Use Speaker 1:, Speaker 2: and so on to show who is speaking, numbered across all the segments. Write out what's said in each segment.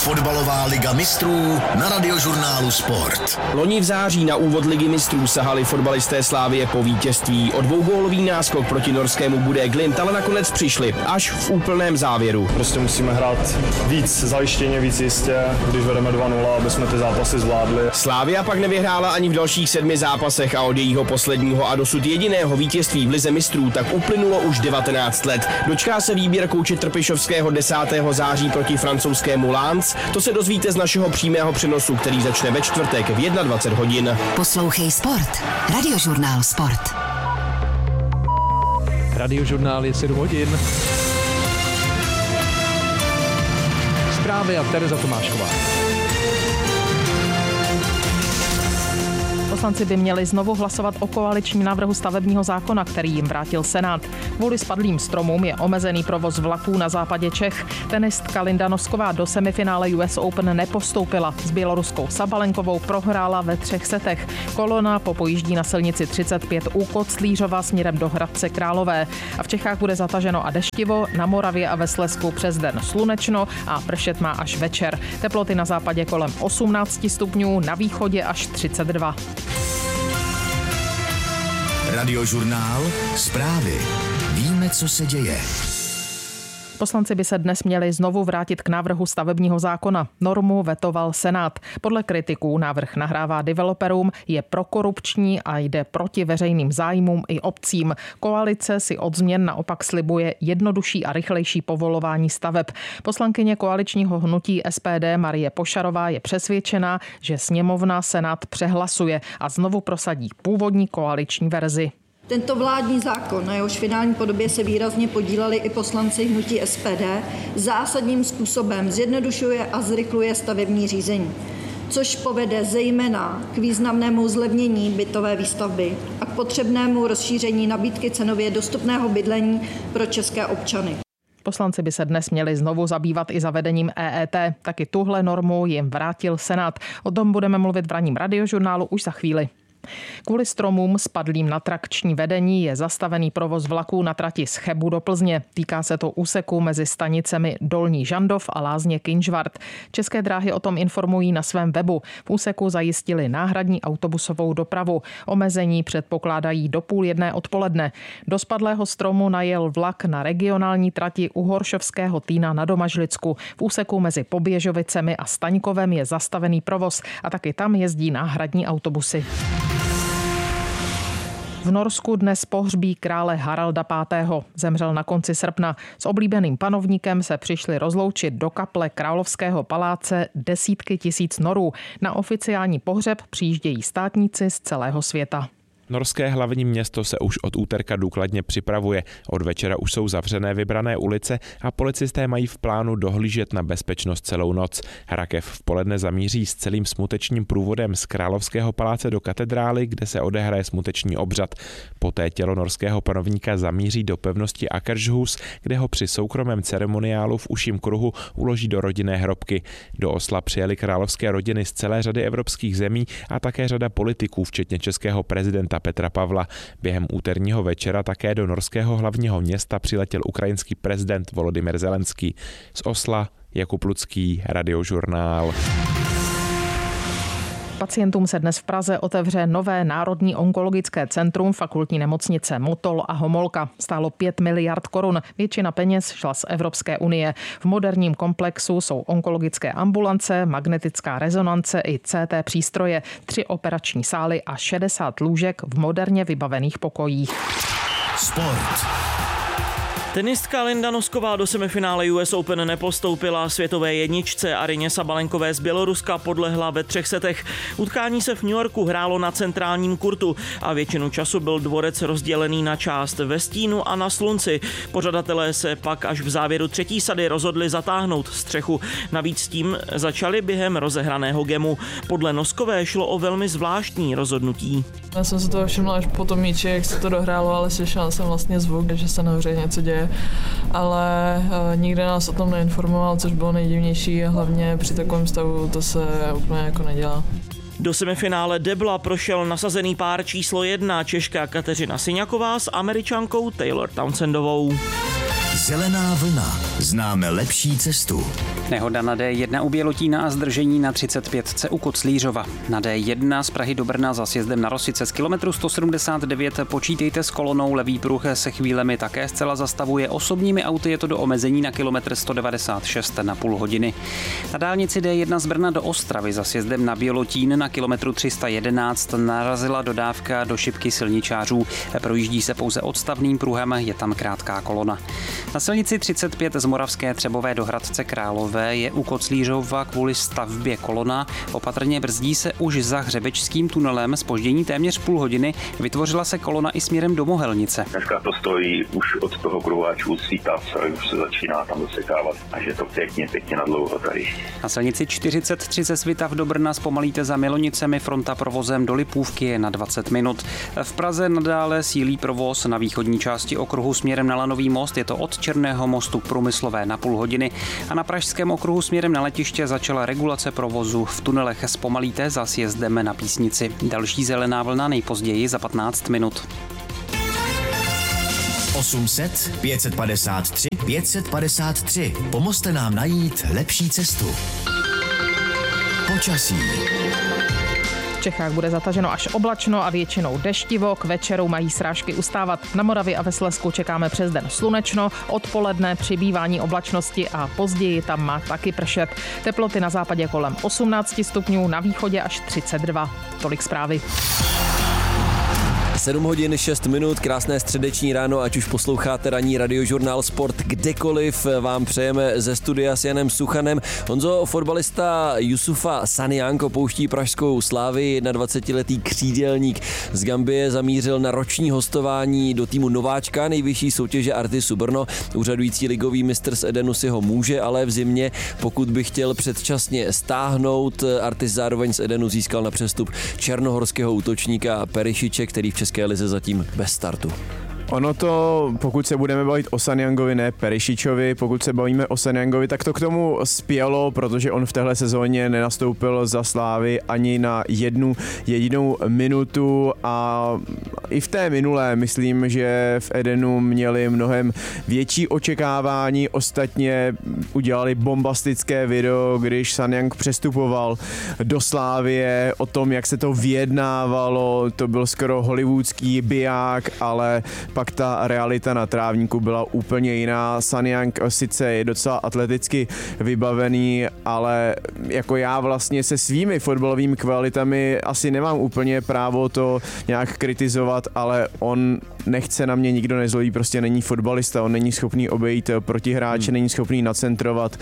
Speaker 1: Fotbalová liga mistrů na Radiožurnálu Sport.
Speaker 2: Loni v září na úvod ligy mistrů sahali fotbalisté Slavie po vítězství. O dvougólový náskok proti norskému Bodø Glimt ale nakonec přišli až v úplném závěru.
Speaker 3: Prostě musíme hrát víc zajištěně, víc jistě, když vedeme 2-0, aby jsme ty zápasy zvládli.
Speaker 2: Slavia pak nevyhrála ani v dalších 7 zápasech a od jejího posledního a dosud jediného vítězství v lize mistrů tak uplynulo už 19 let. Dočká se výběr kouče Trpišovského 10. září proti francouzskému Lens. To se dozvíte z našeho přímého přenosu, který začne ve čtvrtek v 21 hodin.
Speaker 4: Poslouchej Sport. Radiožurnál Sport.
Speaker 5: Radiožurnál je 7 hodin. Zprávy a Tereza Tomášková.
Speaker 6: Poslanci by měli znovu hlasovat o koaličním návrhu stavebního zákona, který jim vrátil Senát. Kvůli spadlým stromům je omezený provoz vlaků na západě Čech. Tenistka Linda Nosková do semifinále US Open nepostoupila. S běloruskou Sabalenkovou prohrála ve 3 setech. Kolona popojíždí na silnici 35 u Koclířova směrem do Hradce Králové. A v Čechách bude zataženo a deštivo, na Moravě a ve Slezsku přes den slunečno a pršet má až večer. Teploty na západě kolem 18 stupňů, na východě až 32.
Speaker 1: Radiožurnál Zprávy. Víme, co se děje.
Speaker 6: Poslanci by se dnes měli znovu vrátit k návrhu stavebního zákona. Normu vetoval Senát. Podle kritiků návrh nahrává developerům, je prokorupční a jde proti veřejným zájmům i obcím. Koalice si od změn naopak slibuje jednodušší a rychlejší povolování staveb. Poslankyně koaličního hnutí SPD Marie Pošarová je přesvědčená, že sněmovna Senát přehlasuje a znovu prosadí původní koaliční verzi.
Speaker 7: Tento vládní zákon, na jehož finální podobě se výrazně podíleli i poslanci hnutí SPD, zásadním způsobem zjednodušuje a zrychluje stavební řízení, což povede zejména k významnému zlevnění bytové výstavby a k potřebnému rozšíření nabídky cenově dostupného bydlení pro české občany.
Speaker 6: Poslanci by se dnes měli znovu zabývat i zavedením EET. Taky tuhle normu jim vrátil Senát. O tom budeme mluvit v ranním Radiožurnálu už za chvíli. Kvůli stromům spadlým na trakční vedení je zastavený provoz vlaků na trati z Chebu do Plzně. Týká se to úseku mezi stanicemi Dolní Žandov a Lázně Kynžvart. České dráhy o tom informují na svém webu. V úseku zajistili náhradní autobusovou dopravu. Omezení předpokládají do 12:30 odpoledne. Do spadlého stromu najel vlak na regionální trati u Horšovského Týna na Domažlicku. V úseku mezi Poběžovicemi a Staňkovem je zastavený provoz a taky tam jezdí náhradní autobusy. V Norsku dnes pohřbí krále Haralda V. Zemřel na konci srpna. S oblíbeným panovníkem se přišli rozloučit do kaple Královského paláce desítky tisíc Norů. Na oficiální pohřeb přijíždějí státníci z celého světa.
Speaker 8: Norské hlavní město se už od úterka důkladně připravuje. Od večera už jsou zavřené vybrané ulice a policisté mají v plánu dohlížet na bezpečnost celou noc. Rakev v poledne zamíří s celým smutečním průvodem z Královského paláce do katedrály, kde se odehraje smuteční obřad. Poté tělo norského panovníka zamíří do pevnosti Akershus, kde ho při soukromém ceremoniálu v užším kruhu uloží do rodinné hrobky. Do Osla přijeli královské rodiny z celé řady evropských zemí a také řada politiků, včetně českého prezidenta Petra Pavla. Během úterního večera také do norského hlavního města přiletěl ukrajinský prezident Volodymyr Zelenský. Z Osla Jakub Lucký, Radiožurnál.
Speaker 6: Pacientům se dnes v Praze otevře nové Národní onkologické centrum fakultní nemocnice Motol a Homolka. Stálo 5 miliard korun. Většina peněz šla z Evropské unie. V moderním komplexu jsou onkologické ambulance, magnetická rezonance i CT přístroje, 3 operační sály a 60 lůžek v moderně vybavených pokojích.
Speaker 1: Sport.
Speaker 9: Tenistka Linda Nosková do semifinále US Open nepostoupila. Světové jedničce Aryně Sabalenkové z Běloruska podlehla ve 3 setech. Utkání se v New Yorku hrálo na centrálním kurtu a většinu času byl dvorec rozdělený na část ve stínu a na slunci. Pořadatelé se pak až v závěru 3. sady rozhodli zatáhnout střechu. Navíc tím začali během rozehraného gemu. Podle Noskové šlo o velmi zvláštní rozhodnutí.
Speaker 10: Já jsem se toho všimla až po tom míči, jak se to dohrálo, ale slyšela jsem vlastně zvuk, že se nahoře něco děje. Ale nikde nás o tom neinformoval, což bylo nejdivnější a hlavně při takovém stavu to se úplně jako nedělá.
Speaker 9: Do semifinále debla prošel nasazený pár číslo 1 Češka Kateřina Syňaková s Američankou Taylor Townsendovou.
Speaker 1: Zelená vlna. Známe lepší cestu.
Speaker 11: Nehoda na D1 u Bělotína a zdržení na 35C u Koclířova. Na D1 z Prahy do Brna za sjezdem na Rosice z kilometru 179 počítejte s kolonou, levý pruh se chvílemi také zcela zastavuje. Osobními auty je to do omezení na kilometr 196 na půl hodiny. Na dálnici D1 z Brna do Ostravy za sjezdem na Bělotín na kilometru 311 narazila dodávka do šipky silničářů. Projíždí se pouze odstavným pruhem, je tam krátká kolona. Na silnici 35 z Moravské Třebové do Hradce Králové je u Koclířova kvůli stavbě kolona. Opatrně brzdí se už za Hřebečským tunelem, zpoždění téměř půl hodiny. Vytvořila se kolona i směrem do Mohelnice.
Speaker 12: Dneska to stojí už od toho kruháčů Svítavce, už se začíná tam dosekávat, až je to pěkně nadlouho tady.
Speaker 11: Na silnici 43 ze Svitav do Brna zpomalíte za Milonicemi, fronta provozem do Lipůvky je na 20 minut. V Praze nadále sílí provoz na východní části okruhu směrem na Lanový most, je to od Černého mostu k Průmyslové na půl hodiny a na pražském okruhu směrem na letiště začala regulace provozu. V tunelech zpomalíte za sjezdem na Písnici. Další zelená vlna nejpozději za 15 minut.
Speaker 1: 800 553 553. Pomozte nám najít lepší cestu. Počasí.
Speaker 6: V Čechách bude zataženo až oblačno a většinou deštivo. K večeru mají srážky ustávat. Na Moravě a ve Slezsku čekáme přes den slunečno, odpoledne přibývání oblačnosti a později tam má taky pršet. Teploty na západě kolem 18 stupňů, na východě až 32. Tolik zprávy.
Speaker 13: 7 hodin 6 minut, krásné středeční ráno, ať už posloucháte ranní Radiožurnál Sport kdekoliv, vám přejeme ze studia s Janem Suchanem. Honzo, fotbalista Youssoufa Sanyang opouští pražskou Slávii, 21letý křídelník z Gambie zamířil na roční hostování do týmu nováčka nejvyšší soutěže Artisu Brno. Úřadující ligový mistr z Edenu si ho může, ale v zimě, pokud by chtěl předčasně stáhnout, Artis zároveň z Edenu získal na přestup černohorského útočníka Perišiče, který v České lize zatím bez startu.
Speaker 2: Ono to, pokud se budeme bavit o Sanyangovi, ne Perišičovi, pokud se bavíme o Sanyangovi, tak to k tomu spělo, protože on v téhle sezóně nenastoupil za Slávy ani na jednu jedinou minutu a i v té minulé myslím, že v Edenu měli mnohem větší očekávání. Ostatně udělali bombastické video, když Sanyang přestupoval do Slávie, o tom, jak se to vyjednávalo, to byl skoro hollywoodský biják, ale pak ta realita na trávníku byla úplně jiná. Sanyang sice je docela atleticky vybavený, ale jako já vlastně se svými fotbalovými kvalitami asi nemám úplně právo to nějak kritizovat, ale on nechce na mě, nikdo nezlojí, prostě není fotbalista, on není schopný obejít protihráče, není schopný nacentrovat,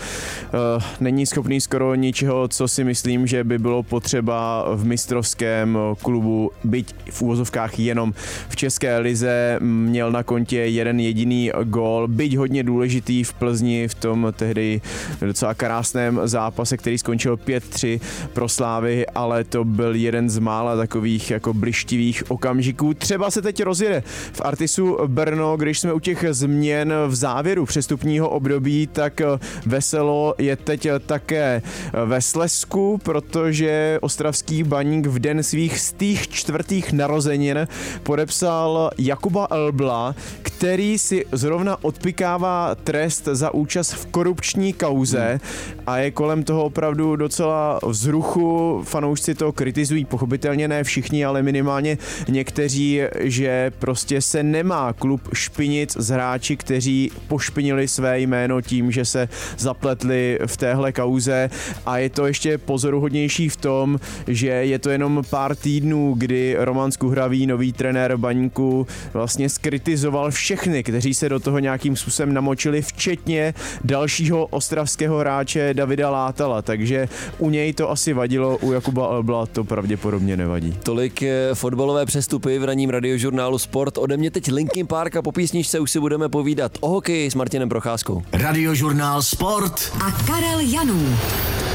Speaker 2: není schopný skoro ničeho, co si myslím, že by bylo potřeba v mistrovském klubu, byť v úvozovkách jenom v České lize. Měl na kontě jeden jediný gól, byť hodně důležitý v Plzni v tom tehdy docela krásném zápase, který skončil 5-3 pro Slávy, ale to byl jeden z mála takových jako blištivých okamžiků. Třeba se teď rozjede v Artisu Brno, když jsme u těch změn v závěru přestupního období, tak veselo je teď také ve Slezsku, protože ostravský Baník v den svých 104. narozenin podepsal Jakuba Elbla, který si zrovna odpykává trest za účast v korupční kauze a je kolem toho opravdu docela vzruchu. Fanoušci to kritizují, pochopitelně ne všichni, ale minimálně někteří, že prostě se nemá klub špinit z hráči, kteří pošpinili své jméno tím, že se zapletli v téhle kauze, a je to ještě pozoruhodnější v tom, že je to jenom pár týdnů, kdy Roman Skuhravý, nový trenér Baníku, vlastně skritizoval všechny, kteří se do toho nějakým způsobem namočili, včetně dalšího ostravského hráče Davida Látala, takže u něj to asi vadilo, u Jakuba Elbla to pravděpodobně nevadí.
Speaker 13: Tolik fotbalové přestupy v ranním Radiožurnálu Sport. Ode mě teď Linkin Park a po písničce už si budeme povídat o hokeji s Martinem Procházkou.
Speaker 1: Radiožurnál Sport
Speaker 4: a Karel Janů.